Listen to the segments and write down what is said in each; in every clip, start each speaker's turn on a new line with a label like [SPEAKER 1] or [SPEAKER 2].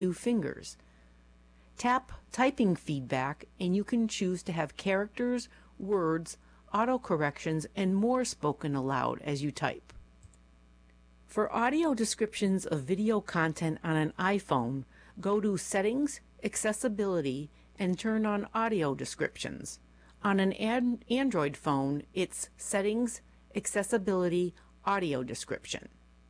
[SPEAKER 1] 2 fingers. Tap typing feedback and you can choose to have characters, words, autocorrections, and more spoken aloud as you type. For audio descriptions of video content on an iPhone, go to Settings, Accessibility, and turn on Audio Descriptions. On an Android phone, it's Settings, Accessibility, Audio Description.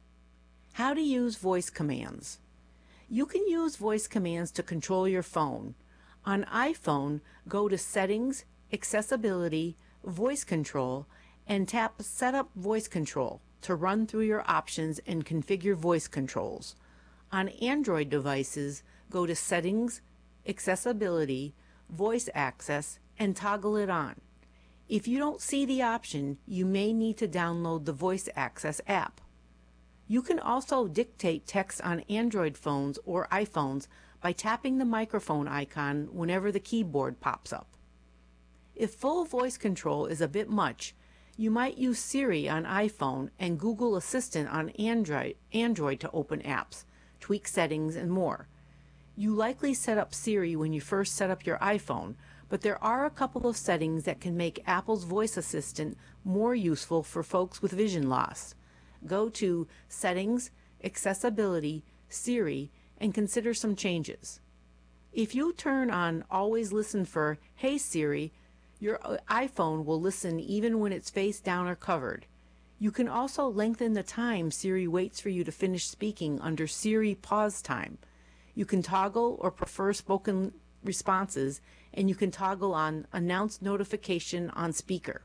[SPEAKER 1] How to use voice commands. You can use voice commands to control your phone. On iPhone, go to Settings, Accessibility, Voice Control, and tap Set up Voice Control to run through your options and configure voice controls. On Android devices, go to Settings, Accessibility, Voice Access, and toggle it on. If you don't see the option, you may need to download the Voice Access app. You can also dictate text on Android phones or iPhones by tapping the microphone icon whenever the keyboard pops up. If full voice control is a bit much, you might use Siri on iPhone and Google Assistant on Android to open apps, tweak settings, and more. You likely set up Siri when you first set up your iPhone, but there are a couple of settings that can make Apple's voice assistant more useful for folks with vision loss. Go to Settings, Accessibility, Siri, and consider some changes. If you turn on Always Listen for Hey Siri, your iPhone will listen even when it's face down or covered. You can also lengthen the time Siri waits for you to finish speaking under Siri Pause Time. You can toggle or prefer spoken responses, and you can toggle on Announce Notification on Speaker.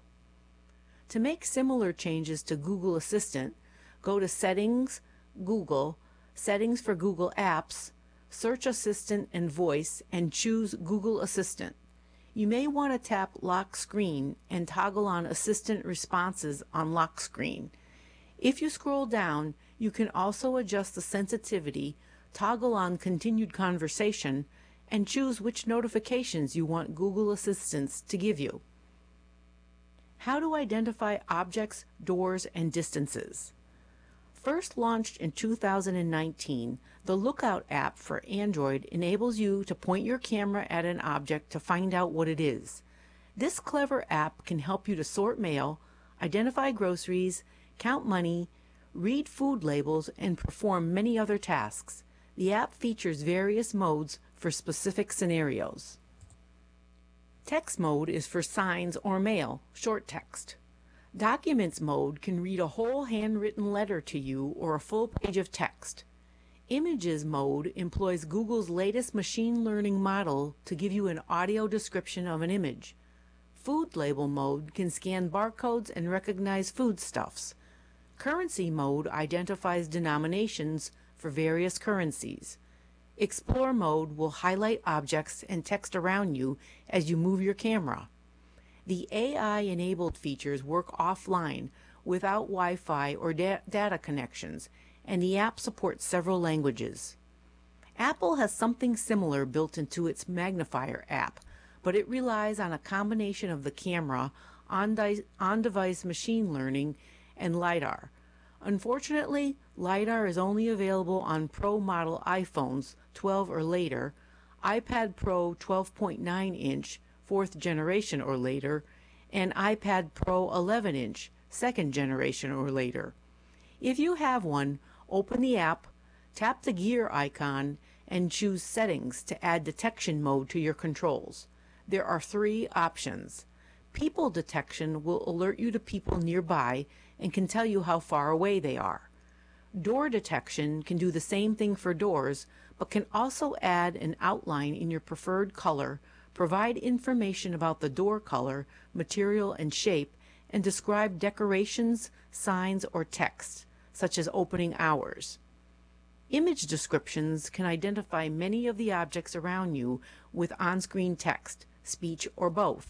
[SPEAKER 1] To make similar changes to Google Assistant, go to Settings, Google, Settings for Google Apps, Search Assistant and Voice, and choose Google Assistant. You may want to tap Lock Screen and toggle on Assistant Responses on Lock Screen. If you scroll down, you can also adjust the sensitivity, toggle on Continued Conversation, and choose which notifications you want Google Assistants to give you. How to identify objects, doors, and distances. First launched in 2019, the Lookout app for Android enables you to point your camera at an object to find out what it is. This clever app can help you to sort mail, identify groceries, count money, read food labels, and perform many other tasks. The app features various modes for specific scenarios. Text mode is for signs or mail, short text. Documents mode can read a whole handwritten letter to you or a full page of text. Images mode employs Google's latest machine learning model to give you an audio description of an image. Food label mode can scan barcodes and recognize foodstuffs. Currency mode identifies denominations for various currencies. Explore mode will highlight objects and text around you as you move your camera. The AI-enabled features work offline without Wi-Fi or data connections, and the app supports several languages. Apple has something similar built into its Magnifier app, but it relies on a combination of the camera, on-device machine learning, and LiDAR. Unfortunately, LiDAR is only available on Pro model iPhones 12 or later, iPad Pro 12.9-inch, 4th generation or later, and iPad Pro 11-inch, 2nd generation or later. If you have one, open the app, tap the gear icon, and choose Settings to add detection mode to your controls. There are 3 options. People detection will alert you to people nearby and can tell you how far away they are. Door detection can do the same thing for doors, but can also add an outline in your preferred color, provide information about the door color, material, and shape, and describe decorations, signs, or text, such as opening hours. Image descriptions can identify many of the objects around you with on-screen text, speech, or both.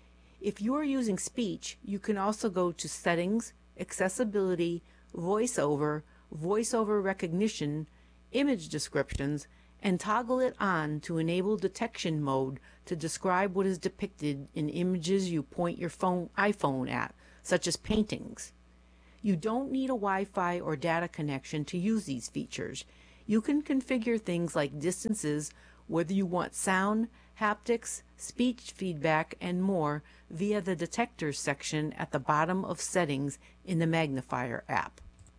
[SPEAKER 1] If you are using speech, you can also go to Settings, Accessibility, VoiceOver, VoiceOver Recognition, Image Descriptions, and toggle it on to enable detection mode to describe what is depicted in images you point your iPhone at, such as paintings. You don't need a Wi-Fi or data connection to use these features. You can configure things like distances, whether you want sound, haptics, speech feedback, and more via the detectors section at the bottom of settings in the Magnifier app.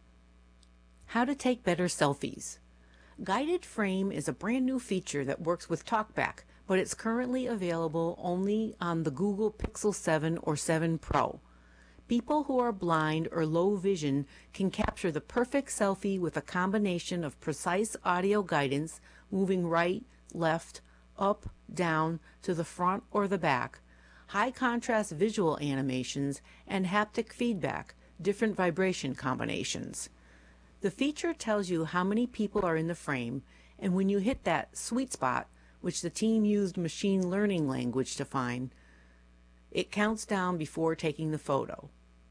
[SPEAKER 1] How to take better selfies. Guided Frame is a brand new feature that works with TalkBack, but it's currently available only on the Google Pixel 7 or 7 Pro. People who are blind or low vision can capture the perfect selfie with a combination of precise audio guidance, moving right, left, up, down, to the front or the back, high contrast visual animations, and haptic feedback, different vibration combinations. The feature tells you how many people are in the frame, and when you hit that sweet spot, which the team used machine learning language to find, it counts down before taking the photo.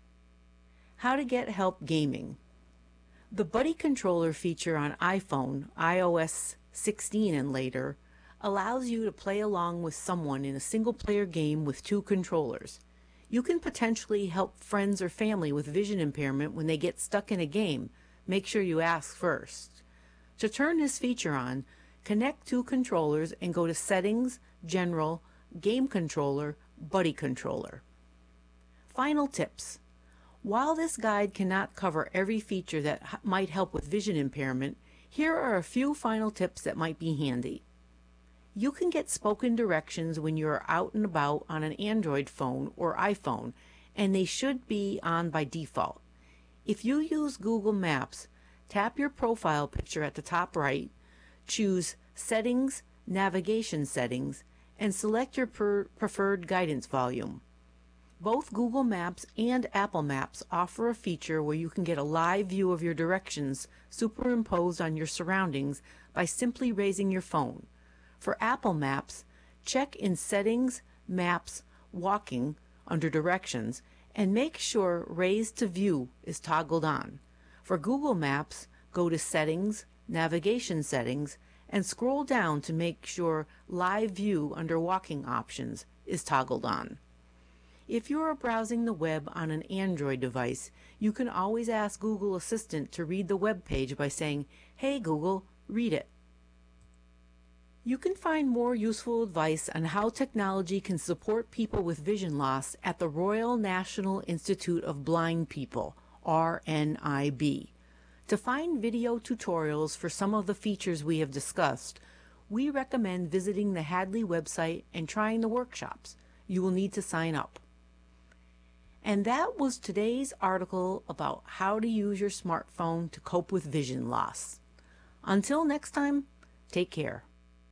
[SPEAKER 1] How to get help gaming. The Buddy Controller feature on iPhone, iOS 16 and later, allows you to play along with someone in a single-player game with two controllers. You can potentially help friends or family with vision impairment when they get stuck in a game. Make sure you ask first. To turn this feature on, connect two controllers and go to Settings, General, Game Controller, Buddy Controller. Final tips. While this guide cannot cover every feature that might help with vision impairment, here are a few final tips that might be handy. You can get spoken directions when you are out and about on an Android phone or iPhone, and they should be on by default. If you use Google Maps, tap your profile picture at the top right, choose Settings, Navigation Settings, and select your preferred guidance volume. Both Google Maps and Apple Maps offer a feature where you can get a live view of your directions superimposed on your surroundings by simply raising your phone. For Apple Maps, check in Settings, Maps, Walking under Directions, and make sure Raise to View is toggled on. For Google Maps, go to Settings, Navigation Settings, and scroll down to make sure Live View under Walking Options is toggled on. If you are browsing the web on an Android device, you can always ask Google Assistant to read the web page by saying, "Hey Google, read it." You can find more useful advice on how technology can support people with vision loss at the Royal National Institute of Blind People, RNIB. To find video tutorials for some of the features we have discussed, we recommend visiting the Hadley website and trying the workshops. You will need to sign up. And that was today's article about how to use your smartphone to cope with vision loss. Until next time, take care.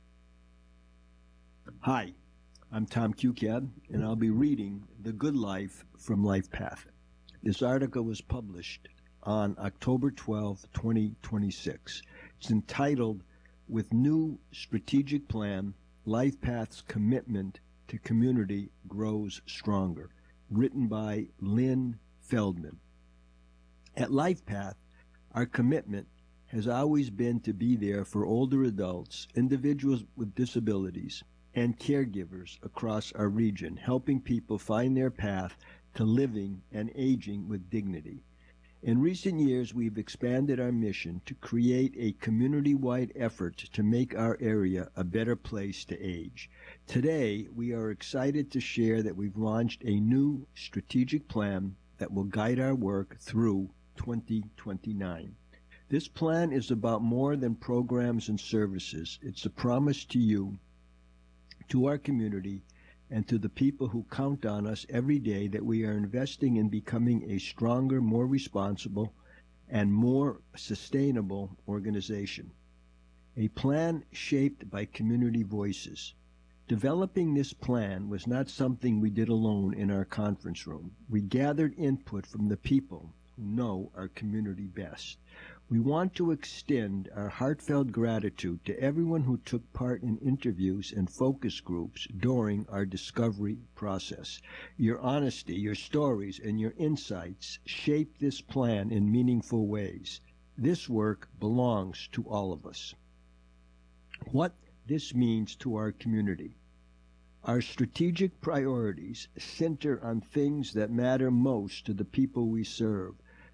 [SPEAKER 2] Hi, I'm Tom Cucab, and I'll be reading The Good Life from LifePath. This article was published on October 12, 2026. It's entitled, With New Strategic Plan, LifePath's Commitment to Community Grows Stronger, written by Lynn Feldman. At LifePath, our commitment has always been to be there for older adults, individuals with disabilities, and caregivers across our region, helping people find their path to living and aging with dignity. In recent years, we've expanded our mission to create a community-wide effort to make our area a better place to age. Today, we are excited to share that we've launched a new strategic plan that will guide our work through 2029. This plan is about more than programs and services. It's a promise to you, to our community, and to the people who count on us every day that we are investing in becoming a stronger, more responsible, and more sustainable organization. A plan shaped by community voices. Developing this plan was not something we did alone in our conference room. We gathered input from the people who know our community best. We want to extend our heartfelt gratitude to everyone who took part in interviews and focus groups during our discovery process. Your honesty, your stories, and your insights shape this plan in meaningful ways. This work belongs to all of us. What this means to our community. Our strategic priorities center on things that matter most to the people we serve.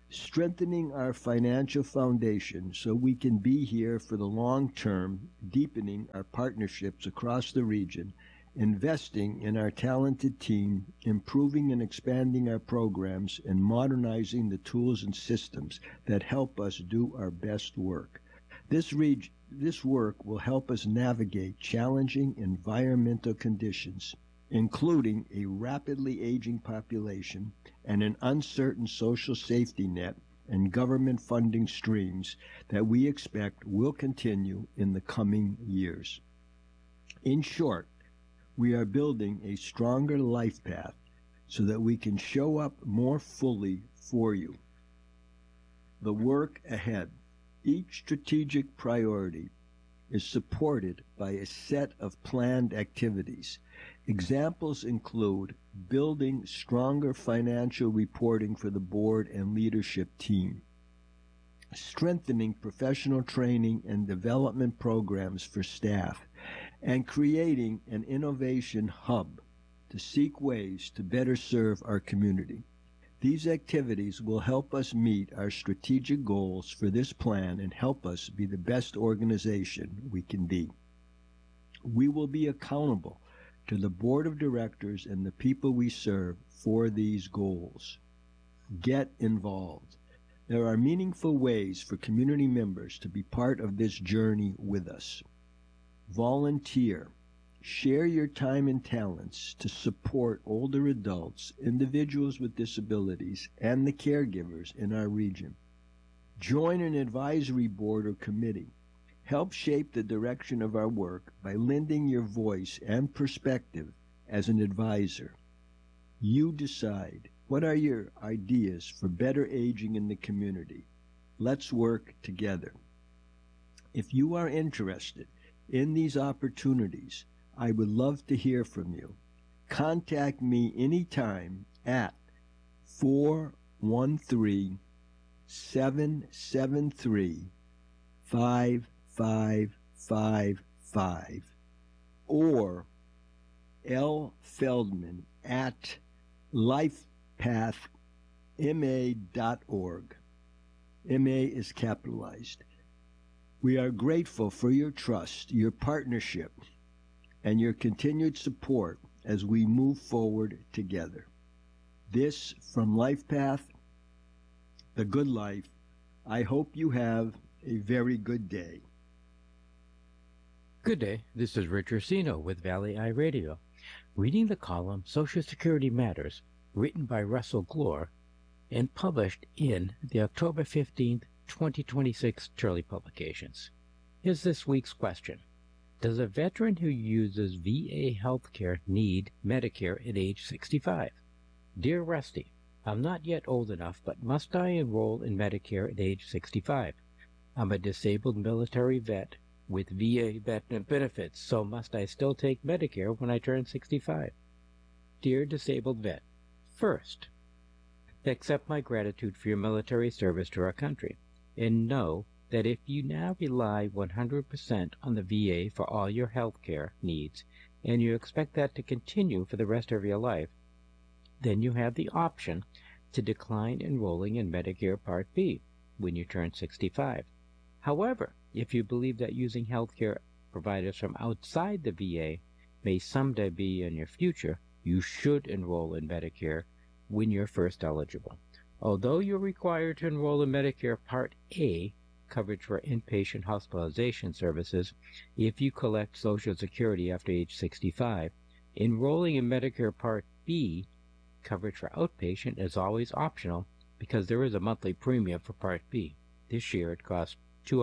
[SPEAKER 2] strengthening our financial foundation so we can be here for the long term, deepening our partnerships across the region, investing in our talented team, improving and expanding our programs, and modernizing the tools and systems that help us do our best work. This work will help us navigate challenging environmental conditions, including a rapidly aging population and an uncertain social safety net and government funding streams that we expect will continue in the coming years. In short, we are building a stronger life path so that we can show up more fully for you. The work ahead. Each strategic priority is supported by a set of planned activities. Examples include building stronger financial reporting for the board and leadership team, strengthening professional training and development programs for staff, and creating an innovation hub to seek ways to better serve our community. These activities will help us meet our strategic goals for this plan and help us be the best organization we can be. We will be accountable to the board of directors and the people we serve for these goals. Get involved. There are meaningful ways for community members to be part of this journey with us. Volunteer. Share your time and talents to support older adults, individuals with disabilities, and the caregivers in our region. Join an advisory board or committee. Help shape the direction of our work by lending your voice and perspective as an advisor. You decide. What are your ideas for better aging in the community? Let's work together. If you are interested in these opportunities, I would love to hear from you. Contact me anytime at 413-773-5555 or lfeldman at lifepathma.org. MA is capitalized. We are grateful for your trust, your partnership, and your continued support as we move forward together. This from LifePath, The Good Life. I hope you have a very good day.
[SPEAKER 3] Good day. This is Rich Ursino with Valley Eye Radio, reading the column Social Security Matters, written by Russell Glore and published in the October 15th, 2026 Shirley Publications. Here's this week's question. Does a veteran who uses VA healthcare need Medicare at age 65? Dear Rusty, I'm not yet old enough, but must I enroll in Medicare at age 65? I'm a disabled military vet with VA benefits, so must I still take Medicare when I turn 65? Dear disabled vet, first, accept my gratitude for your military service to our country, and know that if you now rely 100% on the VA for all your health care needs, and you expect that to continue for the rest of your life, then you have the option to decline enrolling in Medicare Part B when you turn 65. However, if you believe that using health care providers from outside the VA may someday be in your future, you should enroll in Medicare when you're first eligible. Although you're required to enroll in Medicare Part A, coverage for inpatient hospitalization services, if you collect Social Security after age 65, enrolling in Medicare Part B, coverage for outpatient, is always optional because there is a monthly premium for Part B. This year it costs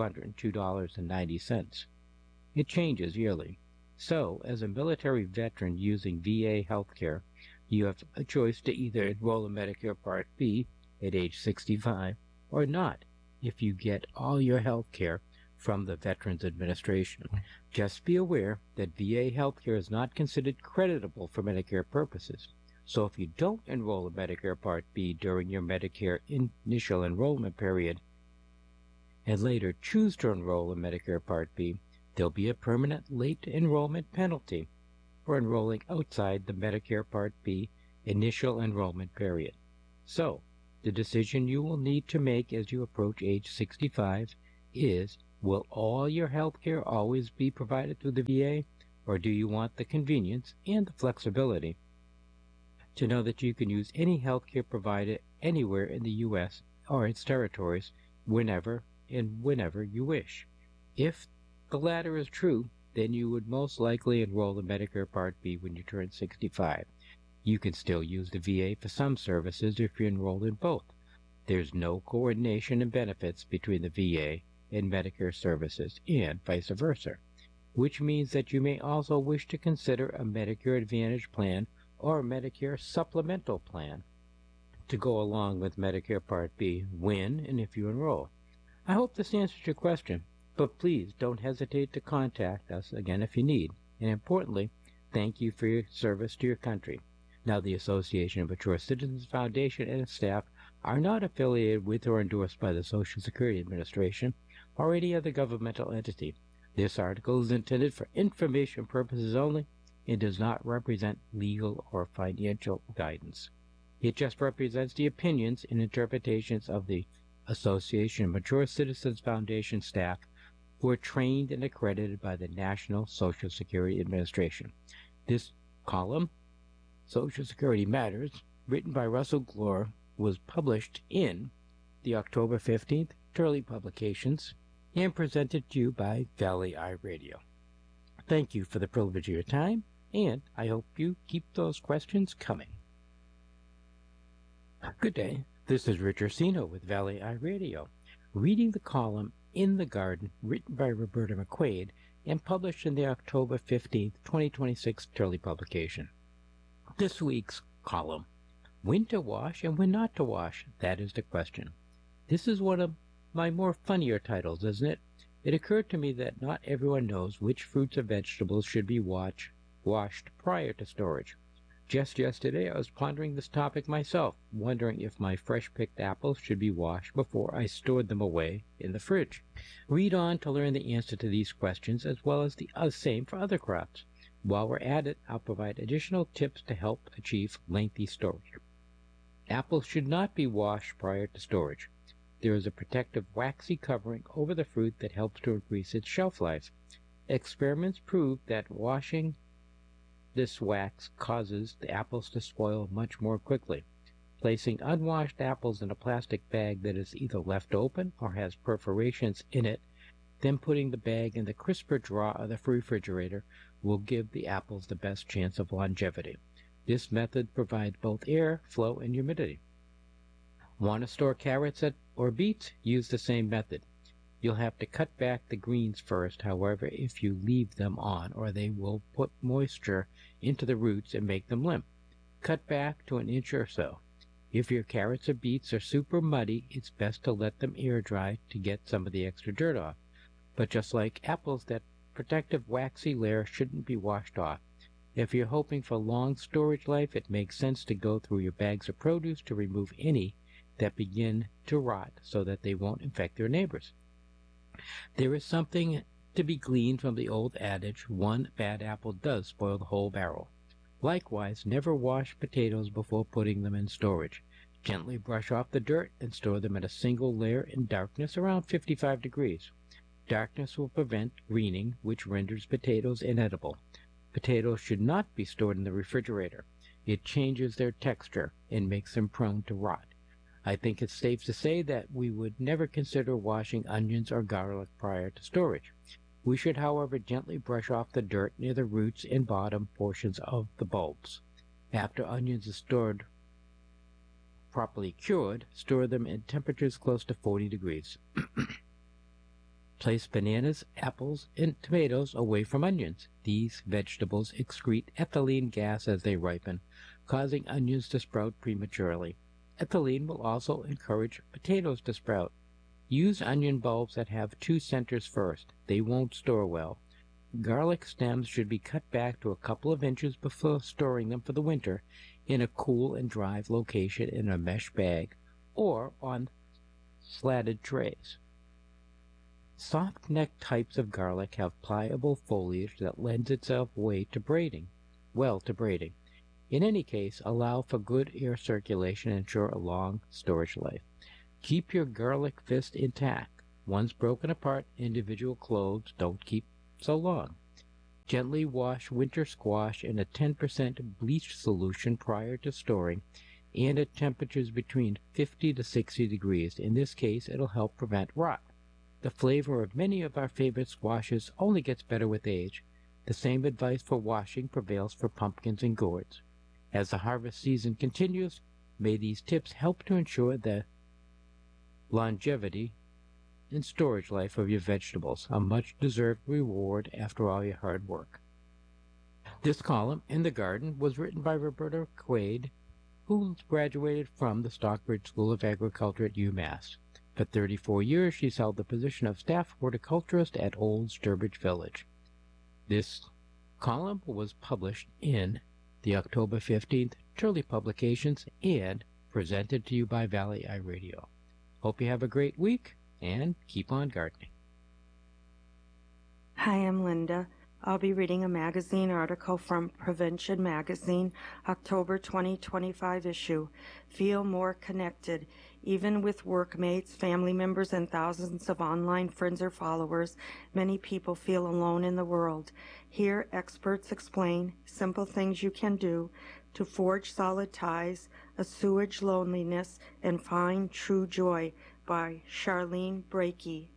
[SPEAKER 3] $202.90. It changes yearly. So, as a military veteran using VA health care, you have a choice to either enroll in Medicare Part B at age 65 or not if you get all your health care from the Veterans Administration. Just be aware that VA health care is not considered creditable for Medicare purposes. So if you don't enroll in Medicare Part B during your Medicare initial enrollment period and later choose to enroll in Medicare Part B, there'll be a permanent late enrollment penalty for enrolling outside the Medicare Part B initial enrollment period. So, The decision you will need to make as you approach age 65 is, will all your health care always be provided through the VA, or do you want the convenience and the flexibility to know that you can use any health care provided anywhere in the U.S. or its territories whenever and whenever you wish? If the latter is true, then you would most likely enroll in Medicare Part B when you turn 65. You can still use the VA for some services if you're enrolled in both. There's no coordination in benefits between the VA and Medicare services, and vice versa, which means that you may also wish to consider a Medicare Advantage plan or a Medicare supplemental plan to go along with Medicare Part B when and if you enroll. I hope this answers your question, but please don't hesitate to contact us again if you need. And importantly, thank you for your service to your country. Now, the Association of Mature Citizens Foundation and its staff are not affiliated with or endorsed by the Social Security Administration or any other governmental entity. This article is intended for information purposes only and does not represent legal or financial guidance. It just represents the opinions and interpretations of the Association of Mature Citizens Foundation staff who are trained and accredited by the National Social Security Administration. This column, Social Security Matters, written by Russell Glore, was published in the October 15th Turley Publications and presented to you by Valley Eye Radio. Thank you for the privilege of your time, and I hope you keep those questions coming. Good day. This is Rich Ursino with Valley Eye Radio, reading the column In the Garden, written by Roberta McQuaid and published in the October 15th, 2026 Turley publication. This week's column, when to wash and when not to wash, that is the question. This is one of my more funnier titles, isn't it? It occurred to me that not everyone knows which fruits or vegetables should be washed prior to storage. Just yesterday I was pondering this topic myself, wondering if my fresh-picked apples should be washed before I stored them away in the fridge. Read on to learn the answer to these questions as well as the same for other crops. While we're at it, I'll provide additional tips to help achieve lengthy storage. Apples should not be washed prior to storage. There is a protective waxy covering over the fruit that helps to increase its shelf life. Experiments prove that washing this wax causes the apples to spoil much more quickly. Placing unwashed apples in a plastic bag that is either left open or has perforations in it, then putting the bag in the crisper drawer of the refrigerator will give the apples the best chance of longevity. This method provides both air flow and humidity. Want to store carrots or beets? Use the same method. You'll have to cut back the greens first, however, if you leave them on, or they will put moisture into the roots and make them limp. Cut back to an inch or so. If your carrots or beets are super muddy, it's best to let them air dry to get some of the extra dirt off. But just like apples, that protective waxy layer shouldn't be washed off. If you're hoping for long storage life, it makes sense to go through your bags of produce to remove any that begin to rot so that they won't infect their neighbors. There is something to be gleaned from the old adage, one bad apple does spoil the whole barrel. Likewise, never wash potatoes before putting them in storage. Gently brush off the dirt and store them in a single layer in darkness around 55 degrees. Darkness will prevent greening, which renders potatoes inedible. Potatoes should not be stored in the refrigerator. It changes their texture and makes them prone to rot. I think it's safe to say that we would never consider washing onions or garlic prior to storage. We should, however, gently brush off the dirt near the roots and bottom portions of the bulbs. After onions are stored properly cured, store them in temperatures close to 40 degrees. Place bananas, apples, and tomatoes away from onions. These vegetables excrete ethylene gas as they ripen, causing onions to sprout prematurely. Ethylene will also encourage potatoes to sprout. Use onion bulbs that have two centers first. They won't store well. Garlic stems should be cut back to a couple of inches before storing them for the winter in a cool and dry location in a mesh bag or on slatted trays. Soft-necked types of garlic have pliable foliage that lends itself well to braiding. In any case, allow for good air circulation and ensure a long storage life. Keep your garlic fist intact. Once broken apart, individual cloves don't keep so long. Gently wash winter squash in a 10% bleach solution prior to storing and at temperatures between 50 to 60 degrees. In this case, it'll help prevent rot. The flavor of many of our favorite squashes only gets better with age. The same advice for washing prevails for pumpkins and gourds. As the harvest season continues, may these tips help to ensure the longevity and storage life of your vegetables, a much-deserved reward after all your hard work. This column, In the Garden, was written by Roberta Quaid, who graduated from the Stockbridge School of Agriculture at UMass. For 34 years, she's held the position of staff horticulturist at Old Sturbridge Village. This column was published in the October 15th Turley Publications and presented to you by Valley Eye Radio. Hope you have a great week and keep on gardening.
[SPEAKER 4] Hi, I'm Linda. I'll be reading a magazine article from Prevention Magazine, October 2025 issue. Feel more connected. Even with workmates, family members, and thousands of online friends or followers, many people feel alone in the world. Here, experts explain simple things you can do to forge solid ties, assuage loneliness, and find true joy by Charlene Brakey.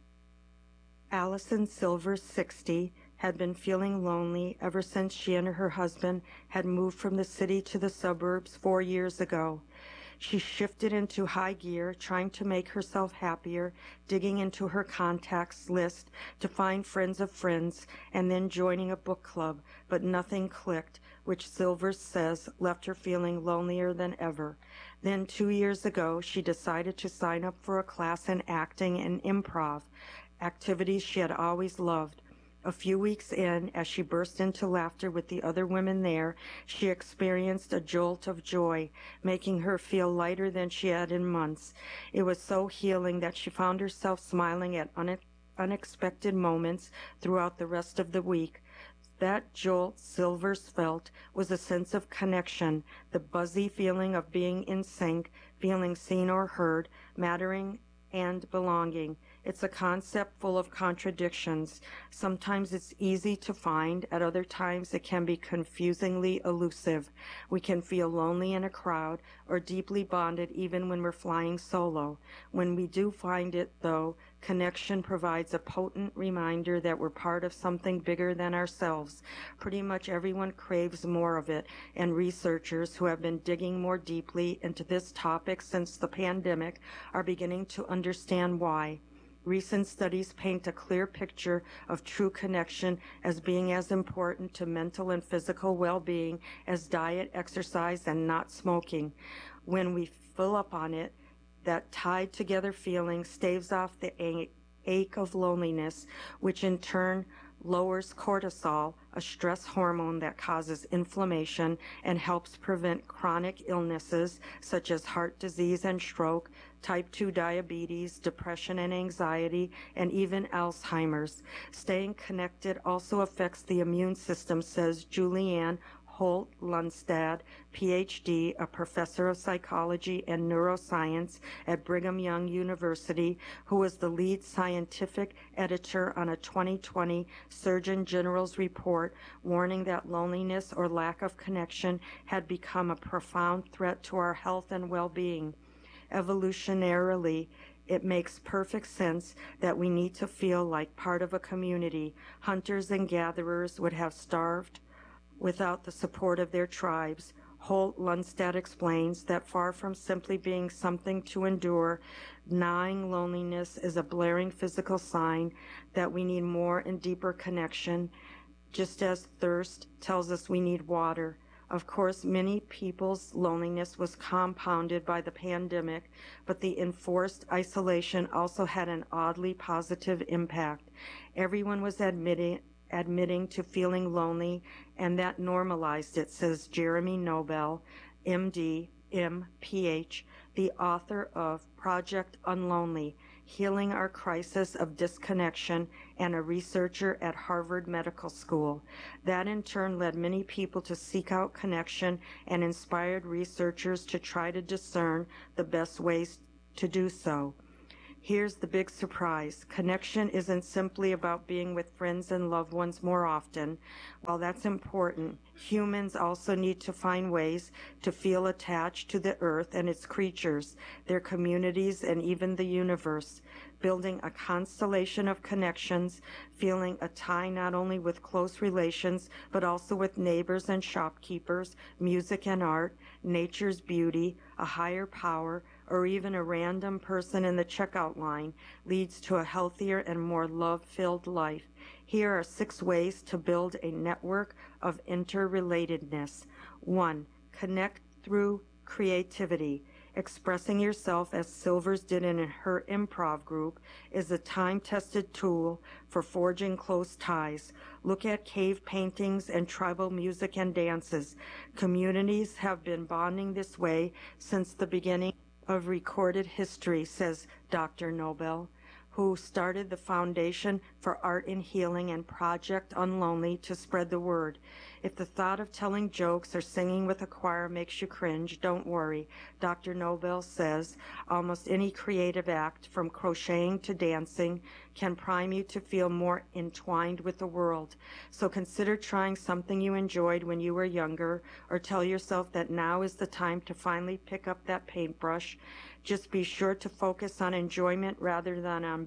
[SPEAKER 4] Allison Silver, 60, had been feeling lonely ever since she and her husband had moved from the city to the suburbs 4 years ago. She shifted into high gear, trying to make herself happier, digging into her contacts list to find friends of friends, and then joining a book club, but nothing clicked, which Silver says left her feeling lonelier than ever. Then 2 years ago, she decided to sign up for a class in acting and improv, activities she had always loved. A few weeks in, as she burst into laughter with the other women there, she experienced a jolt of joy, making her feel lighter than she had in months. It was so healing that she found herself smiling at unexpected moments throughout the rest of the week. That jolt Silvers felt was a sense of connection, the buzzy feeling of being in sync, feeling seen or heard, mattering and belonging. It's a concept full of contradictions. Sometimes it's easy to find, at other times it can be confusingly elusive. We can feel lonely in a crowd or deeply bonded even when we're flying solo. When we do find it, though, connection provides a potent reminder that we're part of something bigger than ourselves. Pretty much everyone craves more of it, and researchers who have been digging more deeply into this topic since the pandemic are beginning to understand why. Recent studies paint a clear picture of true connection as being as important to mental and physical well-being as diet, exercise, and not smoking. When we fill up on it, that tied together feeling staves off the ache of loneliness, which in turn lowers cortisol, a stress hormone that causes inflammation and helps prevent chronic illnesses such as heart disease and stroke, type 2 diabetes, depression and anxiety, and even Alzheimer's. Staying connected also affects the immune system, says Julianne Holt Lundstad, PhD, a professor of psychology and neuroscience at Brigham Young University, who was the lead scientific editor on a 2020 Surgeon General's report warning that loneliness or lack of connection had become a profound threat to our health and well-being. Evolutionarily, it makes perfect sense that we need to feel like part of a community. Hunters and gatherers would have starved without the support of their tribes. Holt Lundstad explains that far from simply being something to endure, gnawing loneliness is a blaring physical sign that we need more and deeper connection, just as thirst tells us we need water. Of course, many people's loneliness was compounded by the pandemic, but the enforced isolation also had an oddly positive impact. Everyone was admitting to feeling lonely, and that normalized it, says Jeremy Nobel, MD, MPH, the author of Project Unlonely. Healing Our Crisis of Disconnection, and a researcher at Harvard Medical School. That in turn led many people to seek out connection and inspired researchers to try to discern the best ways to do so. Here's the big surprise. Connection isn't simply about being with friends and loved ones more often. While that's important, humans also need to find ways to feel attached to the earth and its creatures, their communities, and even the universe. Building a constellation of connections, feeling a tie not only with close relations, but also with neighbors and shopkeepers, music and art, nature's beauty, a higher power, or even a random person in the checkout line leads to a healthier and more love-filled life. Here are 6 ways to build a network of interrelatedness. 1. Connect through creativity. Expressing yourself, as Silvers did in her improv group, is a time-tested tool for forging close ties. Look at cave paintings and tribal music and dances. Communities have been bonding this way since the beginning of recorded history, says Dr. Nobel, who started the Foundation for Art in Healing and Project Unlonely to spread the word. If the thought of telling jokes or singing with a choir makes you cringe, don't worry. Dr. Nobel says almost any creative act, from crocheting to dancing, can prime you to feel more entwined with the world. So consider trying something you enjoyed when you were younger, or tell yourself that now is the time to finally pick up that paintbrush. Just be sure to focus on enjoyment rather than on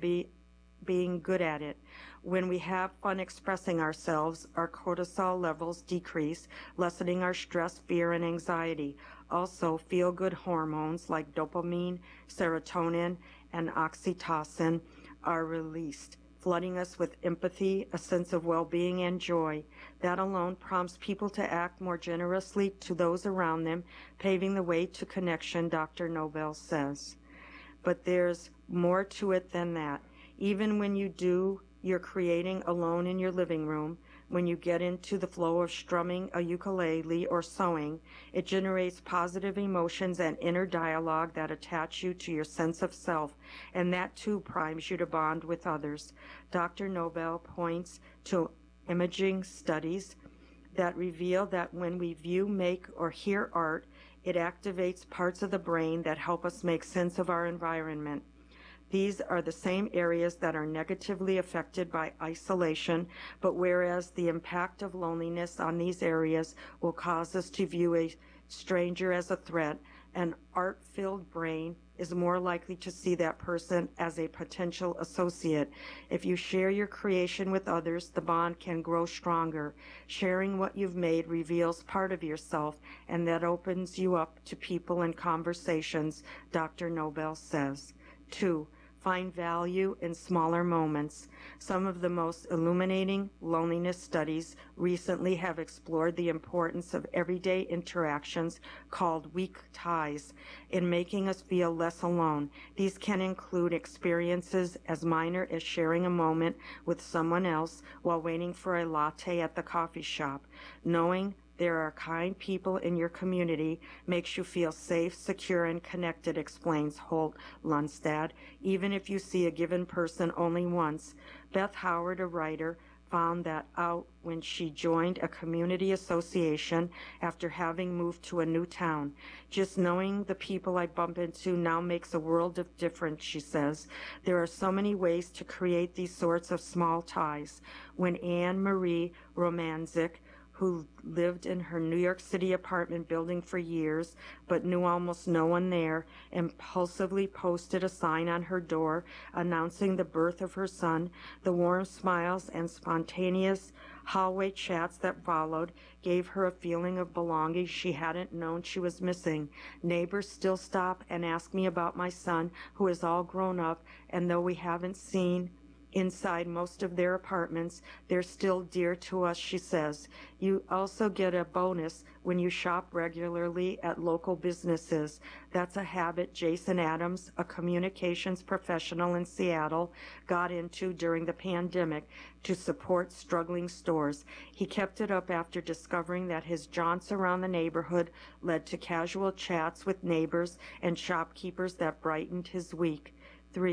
[SPEAKER 4] being good at it. When we have fun expressing ourselves, our cortisol levels decrease, lessening our stress, fear, and anxiety. Also, feel-good hormones like dopamine, serotonin, and oxytocin are released, flooding us with empathy, a sense of well-being, and joy. That alone prompts people to act more generously to those around them, paving the way to connection, Dr. Nobel says. But there's more to it than that. Even when you're creating alone in your living room, when you get into the flow of strumming a ukulele or sewing, it generates positive emotions and inner dialogue that attach you to your sense of self, and that too primes you to bond with others. Dr. Nobel points to imaging studies that reveal that when we view, make, or hear art, it activates parts of the brain that help us make sense of our environment. These are the same areas that are negatively affected by isolation, but whereas the impact of loneliness on these areas will cause us to view a stranger as a threat, an art-filled brain is more likely to see that person as a potential associate. If you share your creation with others, the bond can grow stronger. Sharing what you've made reveals part of yourself, and that opens you up to people and conversations, Dr. Nobel says. 2. Find value in smaller moments. Some of the most illuminating loneliness studies recently have explored the importance of everyday interactions called weak ties in making us feel less alone. These can include experiences as minor as sharing a moment with someone else while waiting for a latte at the coffee shop. Knowing there are kind people in your community makes you feel safe, secure, and connected, explains Holt Lundstad, even if you see a given person only once. Beth Howard, a writer, found that out when she joined a community association after having moved to a new town. Just knowing the people I bump into now makes a world of difference, she says. There are so many ways to create these sorts of small ties. When Anne Marie Romanzik, who lived in her New York City apartment building for years but knew almost no one there, impulsively posted a sign on her door announcing the birth of her son, the warm smiles and spontaneous hallway chats that followed gave her a feeling of belonging she hadn't known she was missing. Neighbors still stop and ask me about my son, who is all grown up, and though we haven't seen inside most of their apartments, they're still dear to us, she says. You also get a bonus when you shop regularly at local businesses. That's a habit Jason Adams, a communications professional in Seattle, got into during the pandemic to support struggling stores. He kept it up after discovering that his jaunts around the neighborhood led to casual chats with neighbors and shopkeepers that brightened his week. 3.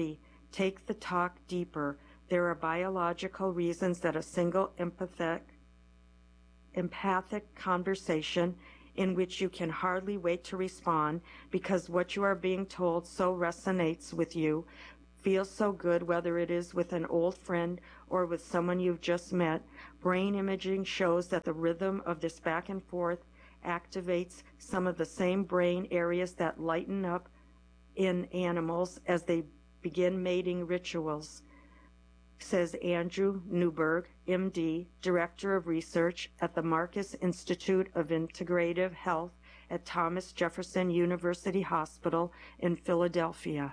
[SPEAKER 4] Take the talk deeper. There are biological reasons that a single empathic conversation in which you can hardly wait to respond because what you are being told so resonates with you, feels so good, whether it is with an old friend or with someone you've just met. Brain imaging shows that the rhythm of this back and forth activates some of the same brain areas that lighten up in animals as they begin mating rituals, says Andrew Newberg, MD, Director of Research at the Marcus Institute of Integrative Health at Thomas Jefferson University Hospital in Philadelphia.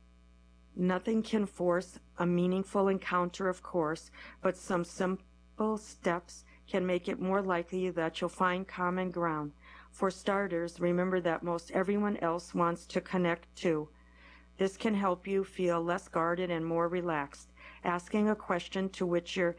[SPEAKER 4] Nothing can force a meaningful encounter, of course, but some simple steps can make it more likely that you'll find common ground. For starters, remember that most everyone else wants to connect too. This can help you feel less guarded and more relaxed. Asking a question to which you're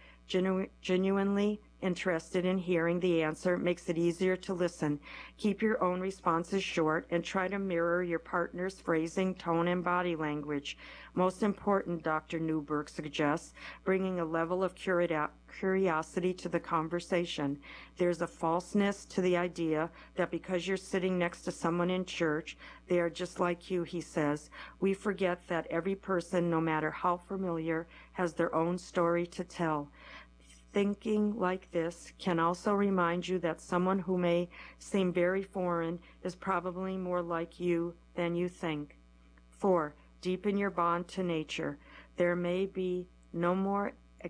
[SPEAKER 4] genuinely interested in hearing the answer makes it easier to listen. Keep your own responses short and try to mirror your partner's phrasing, tone, and body language. Most important, Dr. Newberg suggests, bringing a level of curiosity to the conversation. There's a falseness to the idea that because you're sitting next to someone in church, they are just like you, he says. We forget that every person, no matter how familiar, has their own story to tell. Thinking like this can also remind you that someone who may seem very foreign is probably more like you than you think. 4. Deepen your bond to nature. There may be no more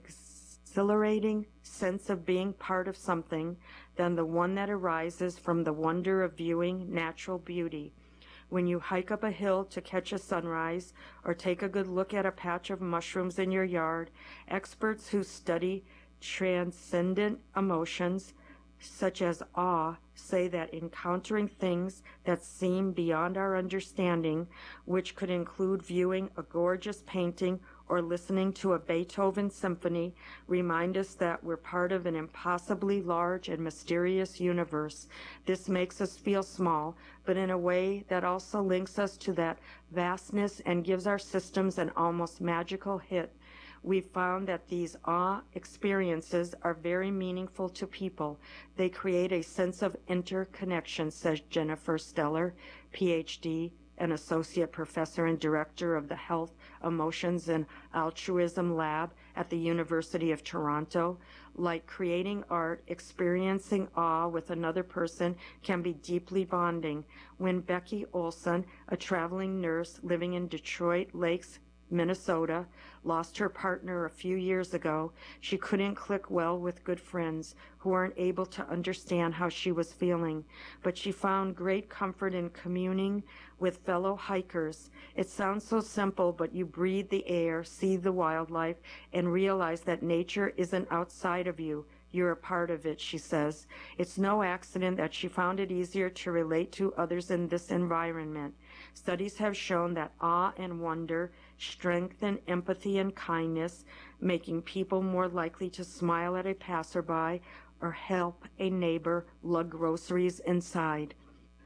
[SPEAKER 4] exhilarating sense of being part of something than the one that arises from the wonder of viewing natural beauty. When you hike up a hill to catch a sunrise or take a good look at a patch of mushrooms in your yard, experts who study transcendent emotions, such as awe, say that encountering things that seem beyond our understanding, which could include viewing a gorgeous painting or listening to a Beethoven symphony, remind us that we're part of an impossibly large and mysterious universe. This makes us feel small, but in a way that also links us to that vastness and gives our systems an almost magical hit. We've found that these awe experiences are very meaningful to people. They create a sense of interconnection, says Jennifer Steller, PhD, an associate professor and director of the Health, Emotions, and Altruism Lab at the University of Toronto. Like creating art, experiencing awe with another person can be deeply bonding. When Becky Olson, a traveling nurse living in Detroit Lakes, Minnesota, lost her partner a few years ago, she couldn't click well with good friends who weren't able to understand how she was feeling, but she found great comfort in communing with fellow hikers. It sounds so simple, but you breathe the air, see the wildlife, and realize that nature isn't outside of you. You're a part of it, she says. It's no accident that she found it easier to relate to others in this environment. Studies have shown that awe and wonder strengthen empathy and kindness, making people more likely to smile at a passerby or help a neighbor lug groceries inside.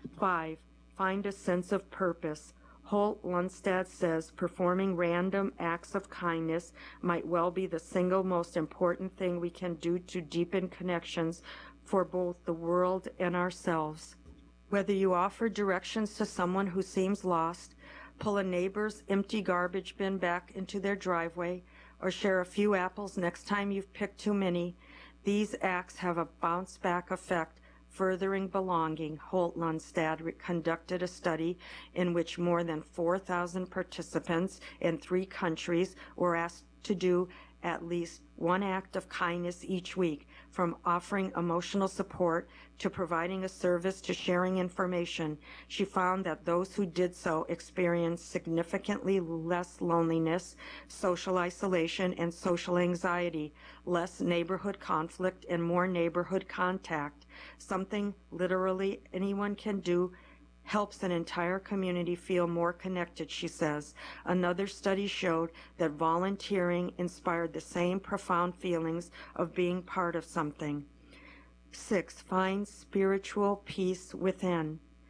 [SPEAKER 4] 5. Find a sense of purpose. Holt Lundstad says performing random acts of kindness might well be the single most important thing we can do to deepen connections for both the world and ourselves. Whether you offer directions to someone who seems lost, pull a neighbor's empty garbage bin back into their driveway, or share a few apples next time you've picked too many, these acts have a bounce-back effect, furthering belonging. Holt Lundstad conducted a study in which more than 4,000 participants in 3 countries were asked to do at least one act of kindness each week, from offering emotional support to providing a service to sharing information. She found that those who did so experienced significantly less loneliness, social isolation, and social anxiety, less neighborhood conflict, and more neighborhood contact. Something literally anyone can do helps an entire community feel more connected, she says. Another study showed that volunteering inspired the same profound feelings of being part of something. 6. Find spiritual peace within.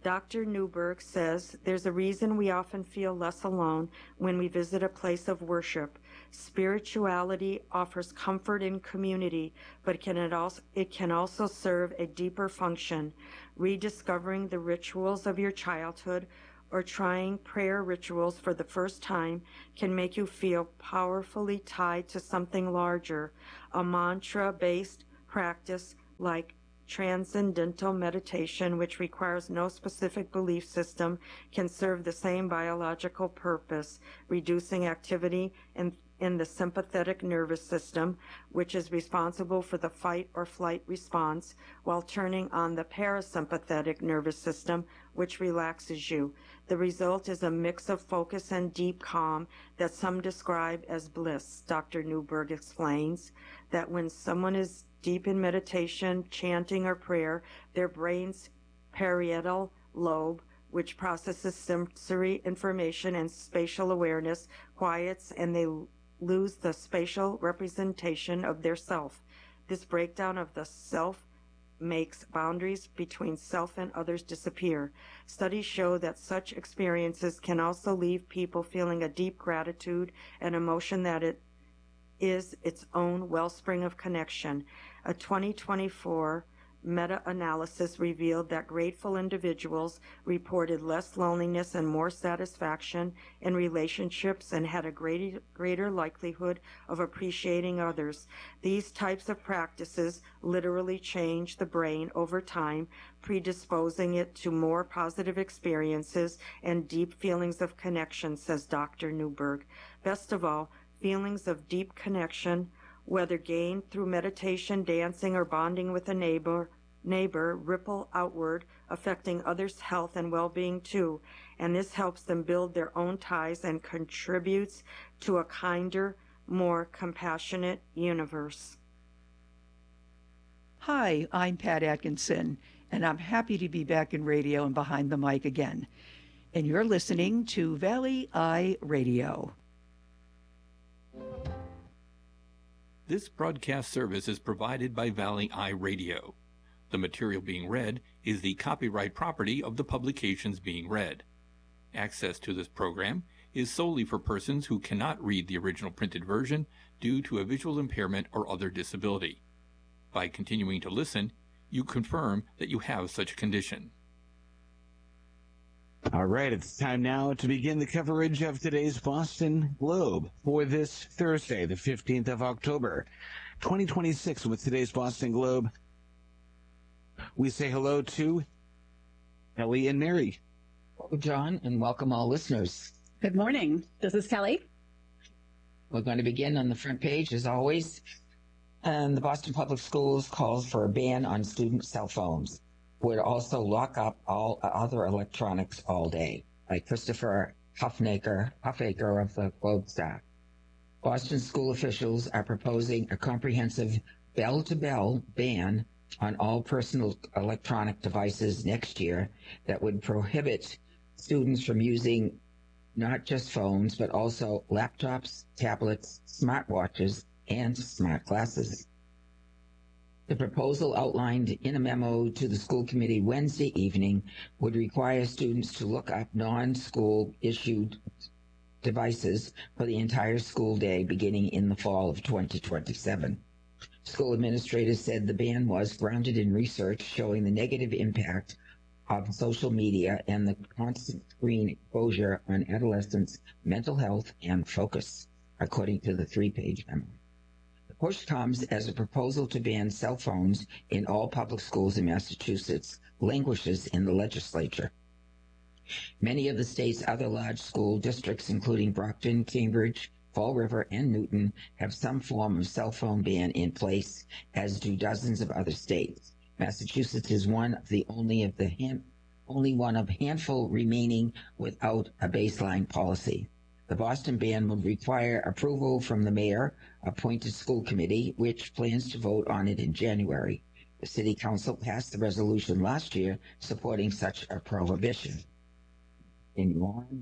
[SPEAKER 4] Dr. Newberg says there's a reason we often feel less alone when we visit a place of worship. Spirituality offers comfort in community, but it can also serve a deeper function. Rediscovering the rituals of your childhood or trying prayer rituals for the first time can make you feel powerfully tied to something larger. A mantra-based practice like transcendental meditation, which requires no specific belief system, can serve the same biological purpose, reducing activity in the sympathetic nervous system, which is responsible for the fight or flight response, while turning on the parasympathetic nervous system, which relaxes you. The result is a mix of focus and deep calm that some describe as bliss. Dr. Newberg explains that when someone is deep in meditation, chanting, or prayer, their brain's parietal lobe, which processes sensory information and spatial awareness, quiets, and they lose the spatial representation of their self. This breakdown of the self makes boundaries between self and others disappear. Studies show that such experiences can also leave people feeling a deep gratitude and emotion that it is its own wellspring of connection. A 2024 meta-analysis revealed that grateful individuals reported less loneliness and more satisfaction in relationships and had a greater likelihood of appreciating others. These types of practices literally change the brain over time, predisposing it to more positive experiences and deep feelings of connection, says Dr. Newberg. Best of all, feelings of deep connection, whether gained through meditation, dancing, or bonding with a neighbor, ripple outward, affecting others' health and well-being too, and this helps them build their own ties and contributes to a kinder, more compassionate universe.
[SPEAKER 5] Hi, I'm Pat Atkinson, and I'm happy to be back in radio and behind the mic again. And you're listening to Valley Eye Radio.
[SPEAKER 6] This broadcast service is provided by Valley Eye Radio. The material being read is the copyright property of the publications being read. Access to this program is solely for persons who cannot read the original printed version due to a visual impairment or other disability. By continuing to listen, you confirm that you have such a condition.
[SPEAKER 7] All right, it's time now to begin the coverage of today's Boston Globe for this Thursday, the 15th of October, 2026. With today's Boston Globe, we say hello to Ellie and Mary.
[SPEAKER 8] Hello, John, and welcome all listeners.
[SPEAKER 9] Good morning. This is Kelly.
[SPEAKER 8] We're going to begin on the front page, as always. And the Boston Public Schools calls for a ban on student cell phones. Would also lock up all other electronics all day, by Christopher Huffaker of the Globe staff. Boston school officials are proposing a comprehensive bell-to-bell ban on all personal electronic devices next year that would prohibit students from using not just phones, but also laptops, tablets, smartwatches, and smart glasses. The proposal outlined in a memo to the school committee Wednesday evening would require students to look up non-school issued devices for the entire school day beginning in the fall of 2027. School administrators said the ban was grounded in research showing the negative impact of social media and the constant screen exposure on adolescents' mental health and focus, according to the 3-page memo. Push comes as a proposal to ban cell phones in all public schools in Massachusetts languishes in the legislature. Many of the state's other large school districts, including Brockton, Cambridge, Fall River, and Newton, have some form of cell phone ban in place, as do dozens of other states. Massachusetts is one of only one of handful remaining without a baseline policy. The Boston ban would require approval from the mayor-appointed school committee, which plans to vote on it in January. The city council passed the resolution last year supporting such a prohibition. The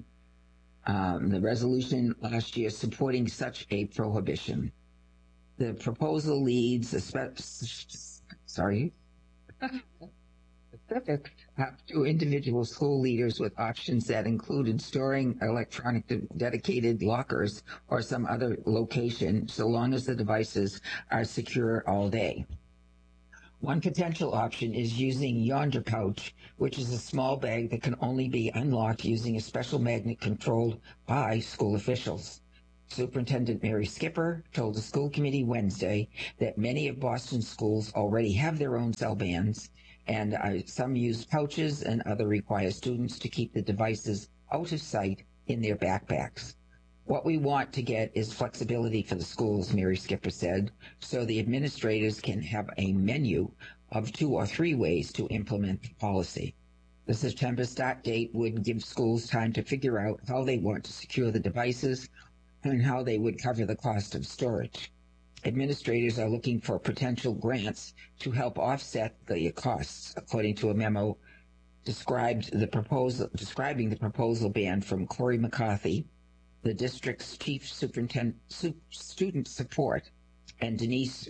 [SPEAKER 8] resolution last year supporting such a prohibition. The proposal leads specific up to individual school leaders with options that included storing electronic dedicated lockers or some other location so long as the devices are secure all day. One potential option is using Yonder Pouch, which is a small bag that can only be unlocked using a special magnet controlled by school officials. Superintendent Mary Skipper told the school committee Wednesday that many of Boston's schools already have their own cell bands, and some use pouches and other require students to keep the devices out of sight in their backpacks. What we want to get is flexibility for the schools, Mary Skipper said, so the administrators can have a menu of 2 or 3 ways to implement the policy. The September start date would give schools time to figure out how they want to secure the devices and how they would cover the cost of storage. Administrators are looking for potential grants to help offset the costs, according to a memo describing the proposal ban from Corey McCarthy, the district's chief superintendent, student support, and Denise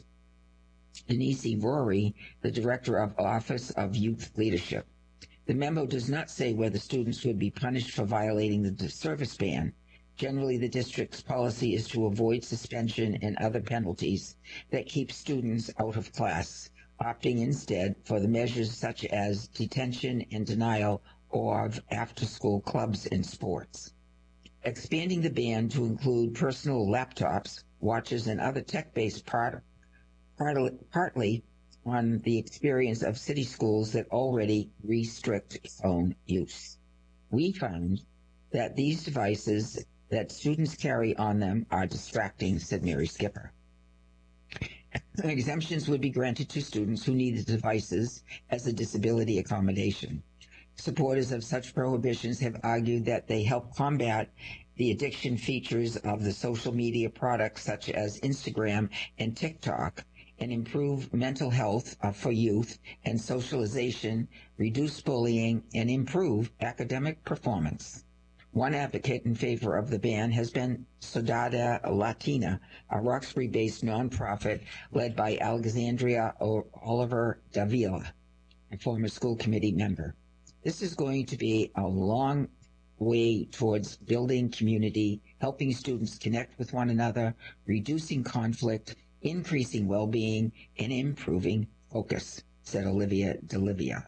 [SPEAKER 8] Rory, the director of Office of Youth Leadership. The memo does not say whether students would be punished for violating the service ban. Generally, the district's policy is to avoid suspension and other penalties that keep students out of class, opting instead for the measures such as detention and denial of after-school clubs and sports. Expanding the ban to include personal laptops, watches, and other tech-based partly on the experience of city schools that already restrict phone use. We found that these devices that students carry on them are distracting, said Mary Skipper. Exemptions would be granted to students who need the devices as a disability accommodation. Supporters of such prohibitions have argued that they help combat the addiction features of the social media products such as Instagram and TikTok and improve mental health for youth and socialization, reduce bullying, and improve academic performance. One advocate in favor of the ban has been Sodada Latina, a Roxbury-based nonprofit led by Alexandria Oliver Davila, a former school committee member. This is going to be a long way towards building community, helping students connect with one another, reducing conflict, increasing well-being, and improving focus, said Olivia DeLivia.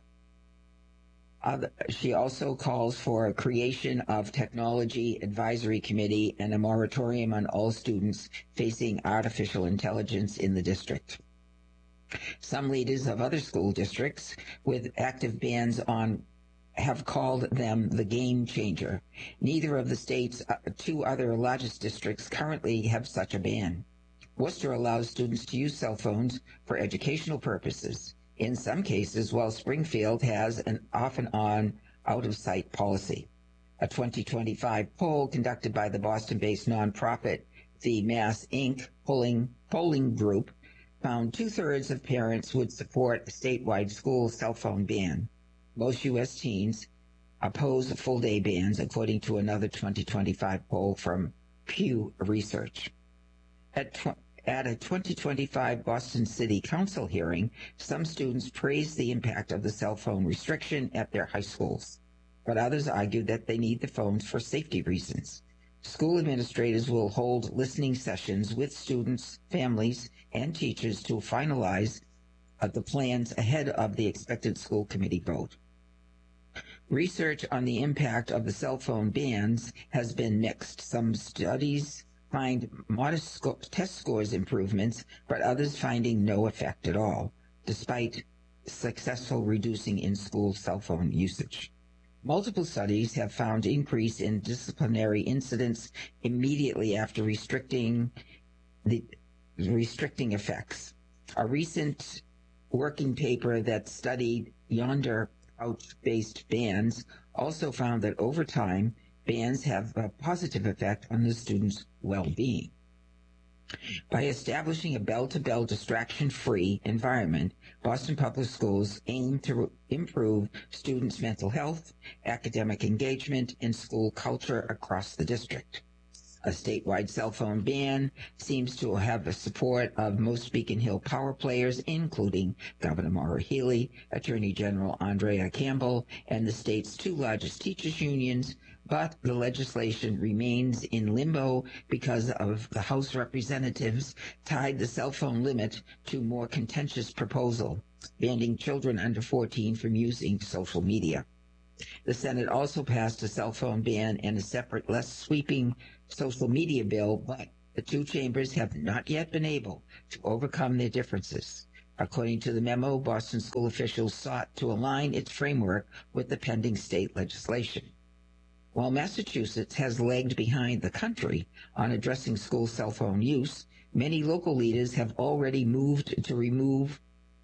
[SPEAKER 8] She also calls for a creation of technology advisory committee and a moratorium on all students facing artificial intelligence in the district. Some leaders of other school districts with active bans on have called them the game changer. Neither of the state's 2 other largest districts currently have such a ban. Worcester allows students to use cell phones for educational purposes. In some cases, while Springfield has an off-and-on, out-of-sight policy. A 2025 poll conducted by the Boston-based nonprofit The Mass Inc. polling group found 2/3 of parents would support a statewide school cell phone ban. Most U.S. teens oppose full-day bans, according to another 2025 poll from Pew Research. At a 2025 Boston City Council hearing, some students praised the impact of the cell phone restriction at their high schools, but others argued that they need the phones for safety reasons. School administrators will hold listening sessions with students, families, and teachers to finalize the plans ahead of the expected school committee vote. Research on the impact of the cell phone bans has been mixed. Some studies find modest test scores improvements, but others finding no effect at all, despite successful reducing in-school cell phone usage. Multiple studies have found increase in disciplinary incidents immediately after restricting effects. A recent working paper that studied Yonder Pouch-based bans also found that over time, bans have a positive effect on the students' well-being. By establishing a bell-to-bell distraction-free environment, Boston Public Schools aim to improve students' mental health, academic engagement, and school culture across the district. A statewide cell phone ban seems to have the support of most Beacon Hill power players, including Governor Maura Healey, Attorney General Andrea Campbell, and the state's two largest teachers' unions, but the legislation remains in limbo because of the House representatives tied the cell phone limit to more contentious proposal, banning children under 14 from using social media. The Senate also passed a cell phone ban and a separate, less sweeping social media bill, but the two chambers have not yet been able to overcome their differences. According to the memo, Boston school officials sought to align its framework with the pending state legislation. While Massachusetts has lagged behind the country on addressing school cell phone use, many local leaders have already moved to remove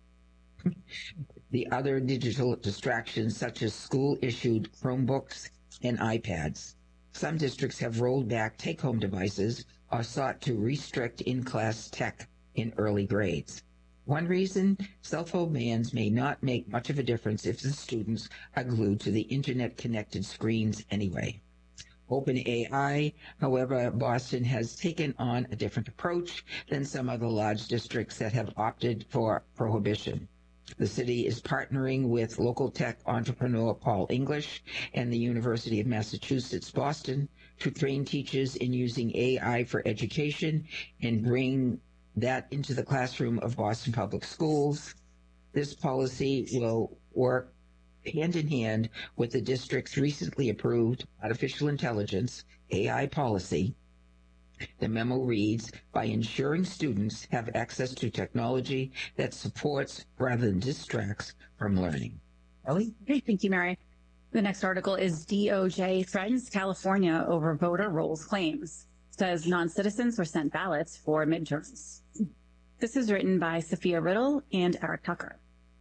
[SPEAKER 8] the other digital distractions such as school-issued Chromebooks and iPads. Some districts have rolled back take-home devices or sought to restrict in-class tech in early grades. One reason, cell phone bans may not make much of a difference if the students are glued to the internet-connected screens anyway. OpenAI, however, Boston has taken on a different approach than some other large districts that have opted for prohibition. The city is partnering with local tech entrepreneur Paul English and the University of Massachusetts Boston to train teachers in using AI for education and bring that into the classroom of Boston Public Schools. This policy will work hand in hand with the district's recently approved artificial intelligence AI policy. The memo reads, by ensuring students have access to technology that supports rather than distracts from learning. Ellie?
[SPEAKER 9] Great, thank you, Mary. The next article is DOJ threatens California over voter rolls claims. Says non-citizens were sent ballots for midterms. This is written by Sophia Riddle and Eric Tucker.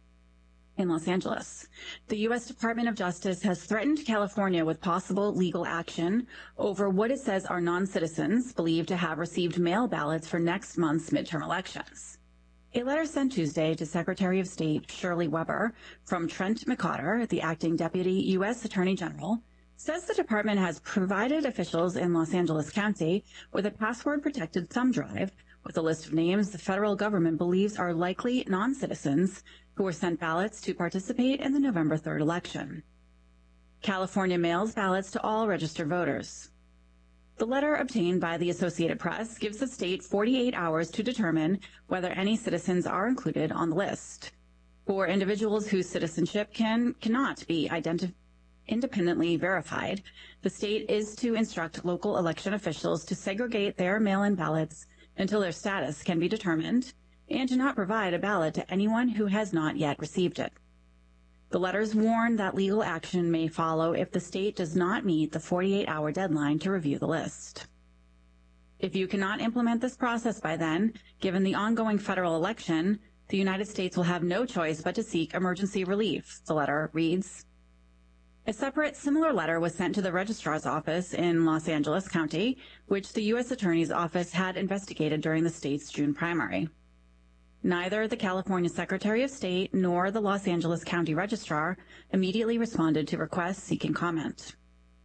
[SPEAKER 9] In Los Angeles, the U.S. Department of Justice has threatened California with possible legal action over what it says are non-citizens believed to have received mail ballots for next month's midterm elections. A letter sent Tuesday to Secretary of State Shirley Weber from Trent McCotter, the acting Deputy U.S. Attorney General, says the department has provided officials in Los Angeles County with a password-protected thumb drive with a list of names the federal government believes are likely non-citizens who were sent ballots to participate in the November 3rd election. California mails ballots to all registered voters. The letter obtained by the Associated Press gives the state 48 hours to determine whether any citizens are included on the list. For individuals whose citizenship cannot be independently verified, the state is to instruct local election officials to segregate their mail-in ballots until their status can be determined, and to not provide a ballot to anyone who has not yet received it. The letters warn that legal action may follow if the state does not meet the 48-hour deadline to review the list. If you cannot implement this process by then, given the ongoing federal election, the United States will have no choice but to seek emergency relief, the letter reads. A separate similar letter was sent to the Registrar's Office in Los Angeles County, which the U.S. Attorney's Office had investigated during the state's June primary. Neither the California Secretary of State nor the Los Angeles County Registrar immediately responded to requests seeking comment.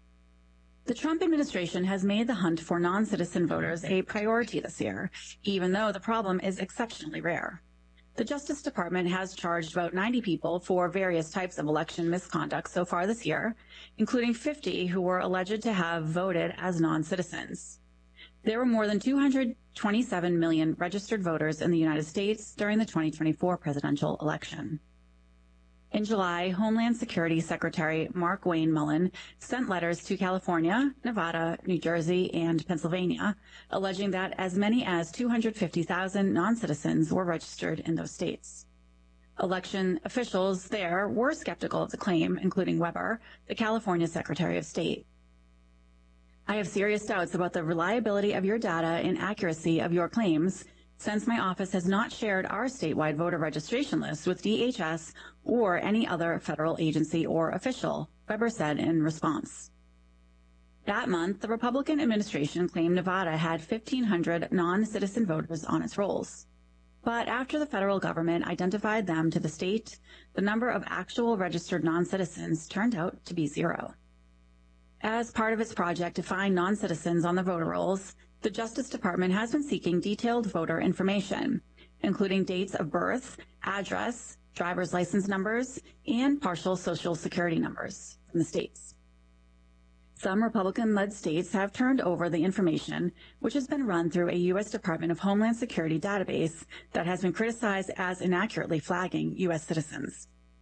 [SPEAKER 9] The Trump administration has made the hunt for non-citizen voters a priority this year, even though the problem is exceptionally rare. The Justice Department has charged about 90 people for various types of election misconduct so far this year, including 50 who were alleged to have voted as non-citizens. There were more than 227 million registered voters in the United States during the 2024 presidential election. In July, Homeland Security Secretary Mark Wayne Mullen sent letters to California, Nevada, New Jersey, and Pennsylvania, alleging that as many as 250,000 non-citizens were registered in those states. Election officials there were skeptical of the claim, including Weber, the California Secretary of State. I have serious doubts about the reliability of your data and accuracy of your claims, since my office has not shared our statewide voter registration list with DHS or any other federal agency or official, Weber said in response. That month, the Republican administration claimed Nevada had 1,500 non-citizen voters on its rolls. But after the federal government identified them to the state, the number of actual registered non-citizens turned out to be zero. As part of its project to find non-citizens on the voter rolls, the Justice Department has been seeking detailed voter information, including dates of birth, address, driver's license numbers, and partial Social Security numbers from the states. Some Republican-led states have turned over the information, which has been run through a U.S. Department of Homeland Security database that has been criticized as inaccurately flagging U.S. citizens.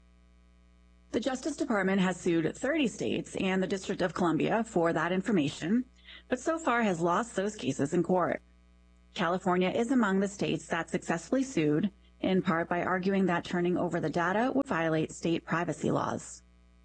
[SPEAKER 9] The Justice Department has sued 30 states and the District of Columbia for that information, but so far has lost those cases in court. California is among the states that successfully sued, in part by arguing that turning over the data would violate state privacy laws.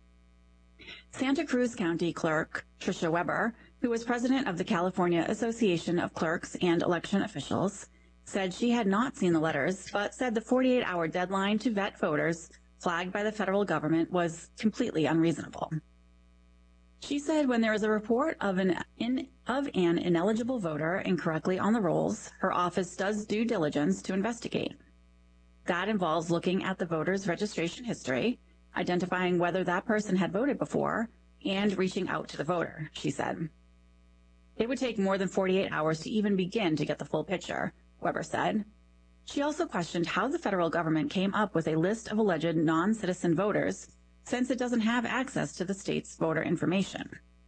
[SPEAKER 9] Santa Cruz County Clerk Tricia Weber, who was president of the California Association of Clerks and Election Officials, said she had not seen the letters, but said the 48-hour deadline to vet voters flagged by the federal government was completely unreasonable. She said when there is a report of an ineligible voter incorrectly on the rolls, her office does due diligence to investigate. That involves looking at the voter's registration history, identifying whether that person had voted before, and reaching out to the voter, she said. It would take more than 48 hours to even begin to get the full picture, Weber said. She also questioned how the federal government came up with a list of alleged non-citizen voters, since it doesn't have access to the state's voter information.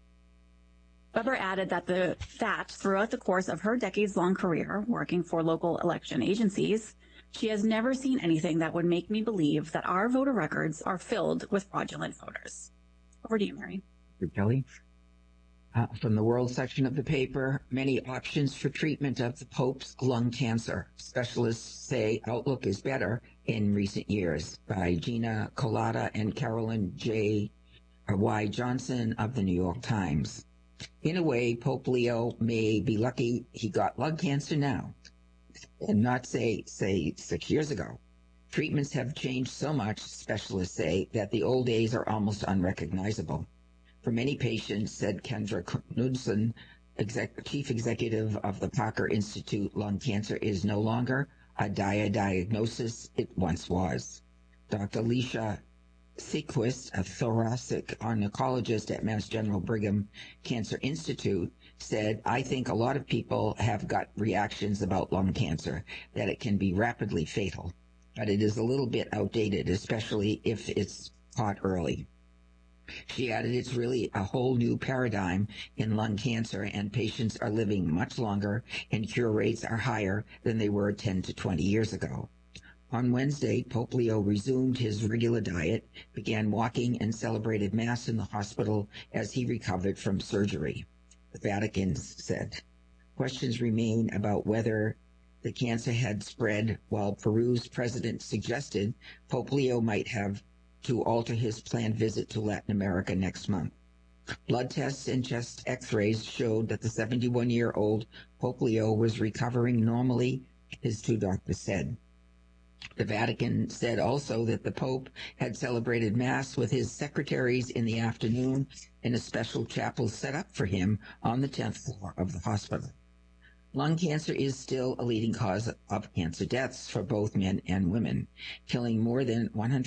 [SPEAKER 9] Weber added that throughout the course of her decades-long career working for local election agencies, she has never seen anything that would make me believe that our voter records are filled with fraudulent voters. Over to you, Mary.
[SPEAKER 8] Kelly. From the World section of the paper, many options for treatment of the Pope's lung cancer. Specialists say outlook is better in recent years, by Gina Colada and Carolyn Y. Johnson of the New York Times. In a way, Pope Leo may be lucky he got lung cancer now, and not say 6 years ago. Treatments have changed so much, specialists say, that the old days are almost unrecognizable. For many patients, said Kendra Knudsen, chief executive of the Parker Institute, lung cancer is no longer a dire diagnosis it once was. Dr. Alicia Sequist, a thoracic oncologist at Mass General Brigham Cancer Institute, said, I think a lot of people have got reactions about lung cancer, that it can be rapidly fatal, but it is a little bit outdated, especially if it's caught early. She added, it's really a whole new paradigm in lung cancer, and patients are living much longer and cure rates are higher than they were 10 to 20 years ago. On Wednesday, Pope Leo resumed his regular diet, began walking, and celebrated Mass in the hospital as he recovered from surgery, the Vatican said. Questions remain about whether the cancer had spread, while Peru's president suggested Pope Leo might have to alter his planned visit to Latin America next month. Blood tests and chest x-rays showed that the 71-year-old Pope Leo was recovering normally, his two doctors said. The Vatican said also that the Pope had celebrated Mass with his secretaries in the afternoon in a special chapel set up for him on the 10th floor of the hospital. Lung cancer is still a leading cause of cancer deaths for both men and women, killing more than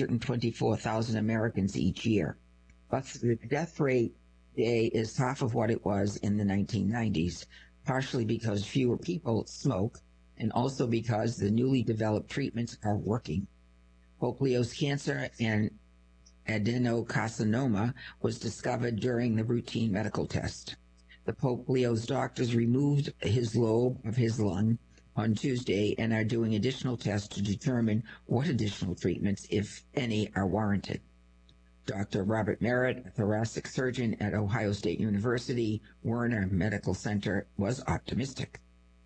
[SPEAKER 8] 124,000 Americans each year. But the death rate today is half of what it was in the 1990s, partially because fewer people smoke and also because the newly developed treatments are working. Pope Leo's cancer and adenocarcinoma was discovered during the routine medical test. The Pope Leo's doctors removed his lobe of his lung on Tuesday and are doing additional tests to determine what additional treatments, if any, are warranted. Dr. Robert Merritt, a thoracic surgeon at Ohio State University Werner Medical Center, was optimistic.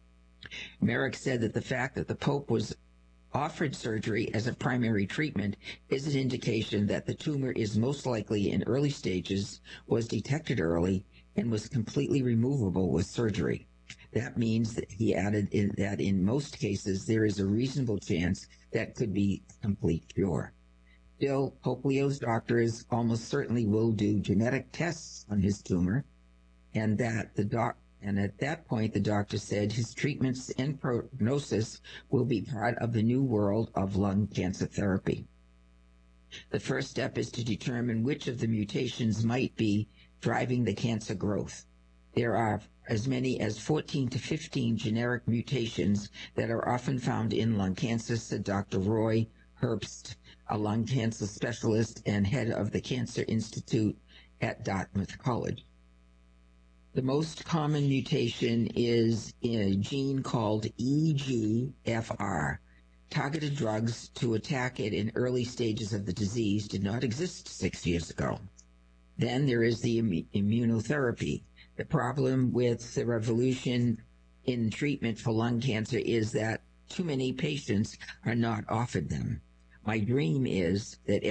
[SPEAKER 8] Merrick said that the fact that the Pope was offered surgery as a primary treatment is an indication that the tumor is most likely in early stages, was detected early, and was completely removable with surgery. That means that he added that in most cases there is a reasonable chance that could be a complete cure. Still, Pope Leo's doctors almost certainly will do genetic tests on his tumor, and at that point the doctor said his treatments and prognosis will be part of the new world of lung cancer therapy. The first step is to determine which of the mutations might be driving the cancer growth. There are as many as 14 to 15 generic mutations that are often found in lung cancer, said Dr. Roy Herbst, a lung cancer specialist and head of the Cancer Institute at Dartmouth College. The most common mutation is in a gene called EGFR. Targeted drugs to attack it in early stages of the disease did not exist 6 years ago. Then there is the immunotherapy. The problem with the revolution in treatment for lung cancer is that too many patients are not offered them. My dream is that